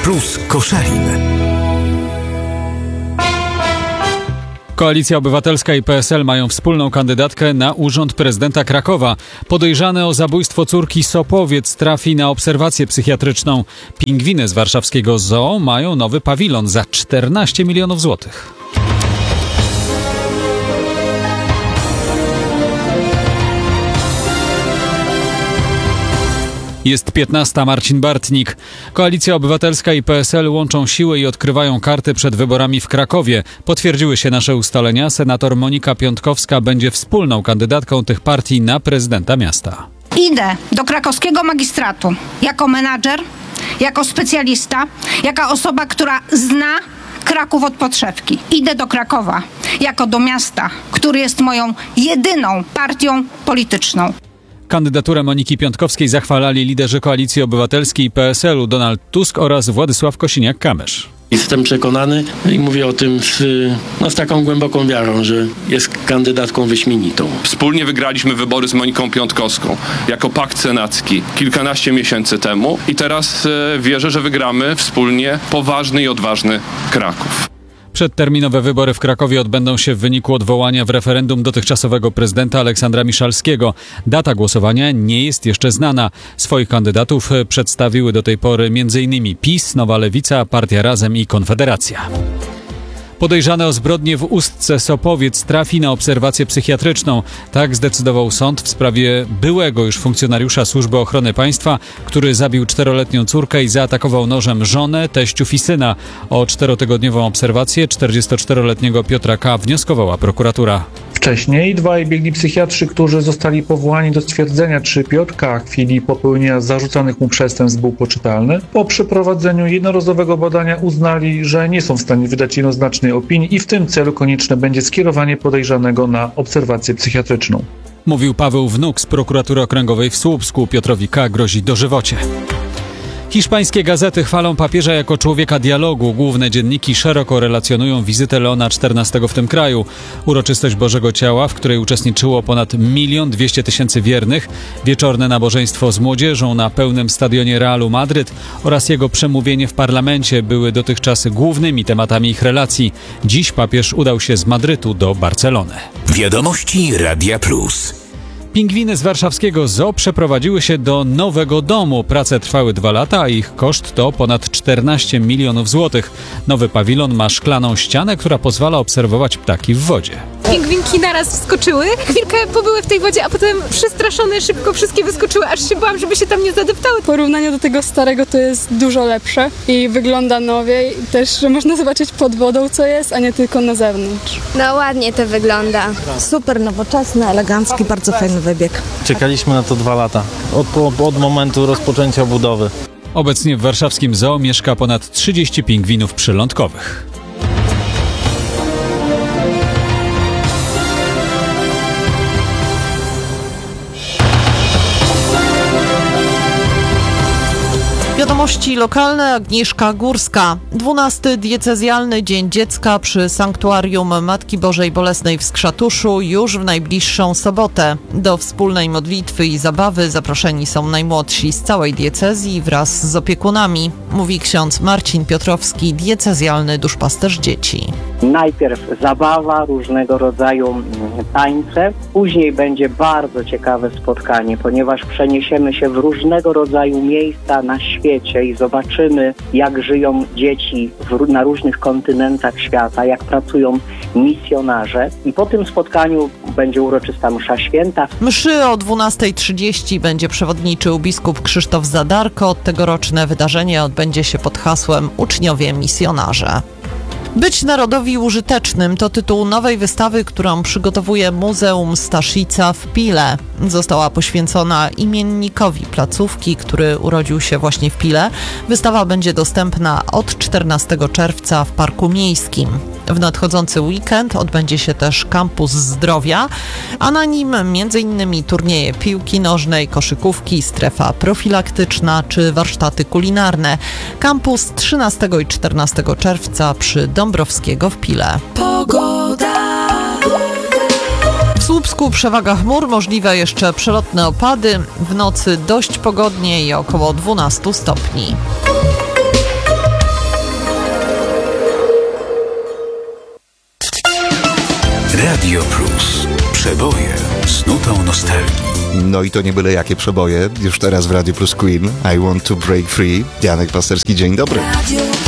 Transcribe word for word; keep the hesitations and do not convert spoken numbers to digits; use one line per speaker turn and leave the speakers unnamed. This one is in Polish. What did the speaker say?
Plus Koszalin.
Koalicja Obywatelska i P S L mają wspólną kandydatkę na urząd prezydenta Krakowa. Podejrzany o zabójstwo córki Sopowiec trafi na obserwację psychiatryczną. Pingwiny z warszawskiego zoo mają nowy pawilon za czternaście milionów złotych. Jest piętnasta. Marcin Bartnik. Koalicja Obywatelska i P S L łączą siły i odkrywają karty przed wyborami w Krakowie. Potwierdziły się nasze ustalenia. Senator Monika Piątkowska będzie wspólną kandydatką tych partii na prezydenta miasta.
Idę do krakowskiego magistratu jako menadżer, jako specjalista, jako osoba, która zna Kraków od podszewki. Idę do Krakowa jako do miasta, który jest moją jedyną partią polityczną.
Kandydaturę Moniki Piątkowskiej zachwalali liderzy Koalicji Obywatelskiej i P S L u Donald Tusk oraz Władysław Kosiniak-Kamysz.
Jestem przekonany i mówię o tym z, no, z taką głęboką wiarą, że jest kandydatką wyśmienitą.
Wspólnie wygraliśmy wybory z Moniką Piątkowską jako pakt senacki kilkanaście miesięcy temu i teraz e, wierzę, że wygramy wspólnie poważny i odważny Kraków.
Przedterminowe wybory w Krakowie odbędą się w wyniku odwołania w referendum dotychczasowego prezydenta Aleksandra Miszalskiego. Data głosowania nie jest jeszcze znana. Swoich kandydatów przedstawiły do tej pory m.in. PiS, Nowa Lewica, Partia Razem i Konfederacja. Podejrzany o zbrodnię w Ustce Sopowiec trafi na obserwację psychiatryczną. Tak zdecydował sąd w sprawie byłego już funkcjonariusza Służby Ochrony Państwa, który zabił czteroletnią córkę i zaatakował nożem żonę, teściów i syna. O czterotygodniową obserwację czterdziestoczteroletniego Piotra K. wnioskowała prokuratura.
Wcześniej dwaj biegli psychiatrzy, którzy zostali powołani do stwierdzenia, czy Piotr K. w chwili popełnienia zarzucanych mu przestępstw był poczytalny, po przeprowadzeniu jednorazowego badania uznali, że nie są w stanie wydać jednoznacznej opinii i w tym celu konieczne będzie skierowanie podejrzanego na obserwację psychiatryczną.
Mówił Paweł Wnuk z prokuratury okręgowej w Słupsku. Piotrowi K. grozi dożywocie. Hiszpańskie gazety chwalą papieża jako człowieka dialogu. Główne dzienniki szeroko relacjonują wizytę Leona czternastego w tym kraju. Uroczystość Bożego Ciała, w której uczestniczyło ponad milion dwieście tysięcy wiernych, wieczorne nabożeństwo z młodzieżą na pełnym stadionie Realu Madryt oraz jego przemówienie w parlamencie były dotychczas głównymi tematami ich relacji. Dziś papież udał się z Madrytu do Barcelony.
Wiadomości Radia Plus.
Pingwiny z warszawskiego zoo przeprowadziły się do nowego domu. Prace trwały dwa lata, a ich koszt to ponad czternaście milionów złotych. Nowy pawilon ma szklaną ścianę, która pozwala obserwować ptaki w wodzie.
Pingwinki naraz wskoczyły, chwilkę pobyły w tej wodzie, a potem przestraszone szybko wszystkie wyskoczyły, aż się bałam, żeby się tam nie zadeptały.
W porównaniu do tego starego to jest dużo lepsze i wygląda nowiej. Też, że można zobaczyć pod wodą, co jest, a nie tylko na zewnątrz.
No ładnie to wygląda.
Super nowoczesny, elegancki, bardzo fajny wybieg.
Czekaliśmy na to dwa lata, od, od momentu rozpoczęcia budowy.
Obecnie w warszawskim zoo mieszka ponad trzydzieści pingwinów przylądkowych.
Wiadomości lokalne. Agnieszka Górska. dwunasty diecezjalny Dzień Dziecka przy Sanktuarium Matki Bożej Bolesnej w Skrzatuszu już w najbliższą sobotę. Do wspólnej modlitwy i zabawy zaproszeni są najmłodsi z całej diecezji wraz z opiekunami, mówi ksiądz Marcin Piotrowski, diecezjalny duszpasterz dzieci.
Najpierw zabawa, różnego rodzaju tańce, później będzie bardzo ciekawe spotkanie, ponieważ przeniesiemy się w różnego rodzaju miejsca na świecie i zobaczymy, jak żyją dzieci w, na różnych kontynentach świata, jak pracują misjonarze. I po tym spotkaniu będzie uroczysta msza święta.
Mszy o dwunasta trzydzieści będzie przewodniczył biskup Krzysztof Zadarko. Tegoroczne wydarzenie odbędzie się pod hasłem Uczniowie Misjonarze. Być narodowi użytecznym to tytuł nowej wystawy, którą przygotowuje Muzeum Staszica w Pile. Została poświęcona imiennikowi placówki, który urodził się właśnie w Pile. Wystawa będzie dostępna od czternastego czerwca w Parku Miejskim. W nadchodzący weekend odbędzie się też Kampus Zdrowia, a na nim m.in. turnieje piłki nożnej, koszykówki, strefa profilaktyczna czy warsztaty kulinarne. Kampus trzynastego i czternastego czerwca przy Dąbrowskiego w Pile. Pogoda. W Słupsku przewaga chmur, możliwe jeszcze przelotne opady. W nocy dość pogodnie i około dwanaście stopni.
Radio Plus. Przeboje z nutą nostalgii.
No i to nie byle jakie przeboje. Już teraz w Radio Plus Queen. I want to break free. Janek Pasterski, dzień dobry.